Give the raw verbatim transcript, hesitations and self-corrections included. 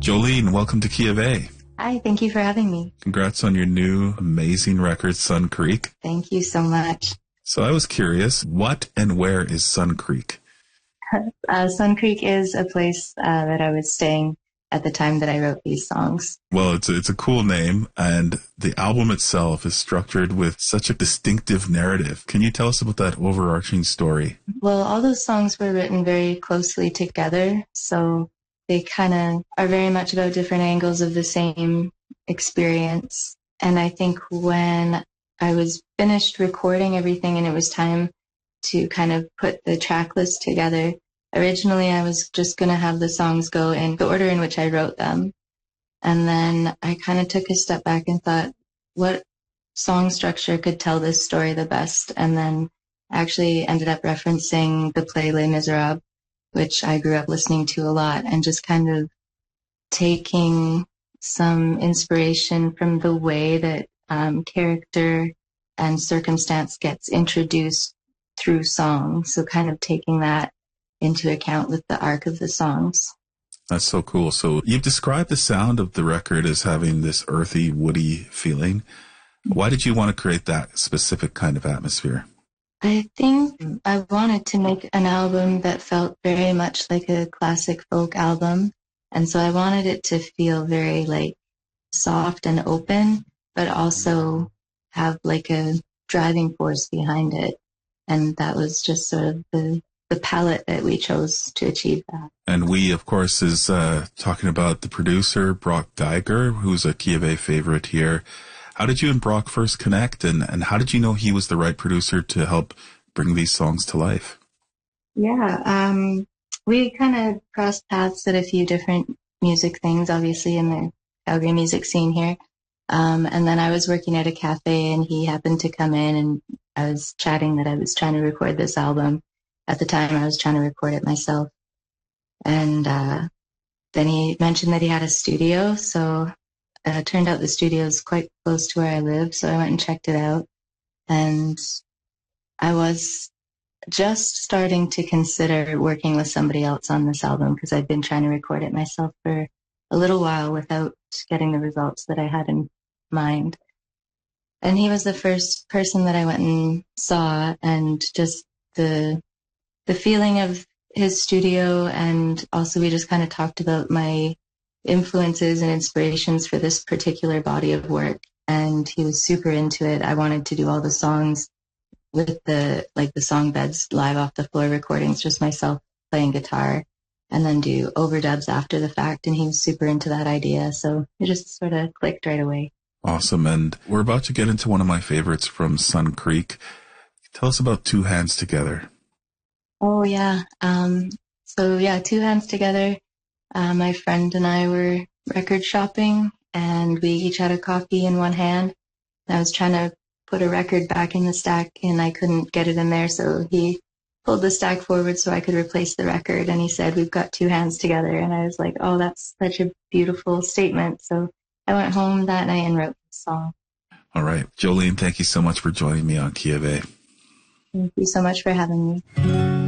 Jolene, welcome to Key of A. Hi, thank you for having me. Congrats on your new amazing record, Sun Creek. Thank you so much. So I was curious, what and where is Sun Creek? uh, Sun Creek is a place uh, that I was staying at the time that I wrote these songs. Well, it's a, it's a cool name, and the album itself is structured with such a distinctive narrative. Can you tell us about that overarching story? Well, all those songs were written very closely together, so they kind of are very much about different angles of the same experience. And I think when I was finished recording everything and it was time to kind of put the track list together, originally I was just going to have the songs go in the order in which I wrote them. And then I kind of took a step back and thought, what song structure could tell this story the best? And then actually ended up referencing the play Les Miserables, which I grew up listening to a lot, and just kind of taking some inspiration from the way that um, character and circumstance gets introduced through song. So kind of taking that into account with the arc of the songs. That's so cool. So you've described the sound of the record as having this earthy, woody feeling. Why did you want to create that specific kind of atmosphere? I think I wanted to make an album that felt very much like a classic folk album. And so I wanted it to feel very like soft and open, but also have like a driving force behind it. And that was just sort of the, the palette that we chose to achieve that. And we, of course, is uh, talking about the producer, Brock Geiger, who's a Key of A favorite here. How did you and Brock first connect, and, and how did you know he was the right producer to help bring these songs to life? Yeah, um, we kind of crossed paths at a few different music things, obviously, in the Calgary music scene here. Um, and then I was working at a cafe, and he happened to come in, and I was chatting that I was trying to record this album. At the time, I was trying to record it myself. And uh, then he mentioned that he had a studio, so Uh, it turned out the studio is quite close to where I live, so I went and checked it out. And I was just starting to consider working with somebody else on this album because I'd been trying to record it myself for a little while without getting the results that I had in mind. And he was the first person that I went and saw, and just the the feeling of his studio, and also we just kind of talked about my influences and inspirations for this particular body of work, and he was super into it. I wanted to do all the songs with the like the song beds, live off the floor recordings, just myself playing guitar, and then do overdubs after the fact, and he was super into that idea, so it just sort of clicked right away. Awesome. And we're about to get into one of my favorites from Sun Creek. Tell us about Two Hands Together. Oh yeah, um so yeah Two Hands Together. Uh, my friend and I were record shopping, and we each had a copy in one hand. I was trying to put a record back in the stack, and I couldn't get it in there, so he pulled the stack forward so I could replace the record, and he said, "We've got two hands together." And I was like, oh, that's such a beautiful statement. So I went home that night and wrote the song. All right. Jolene, thank you so much for joining me on Key of A. Thank you so much for having me.